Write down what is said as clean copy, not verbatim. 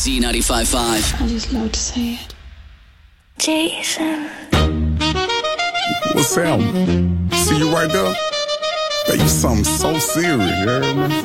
Z95.5. I just love to say it. Jason. What's happening? See you right there? Baby, something so serious, you heard me?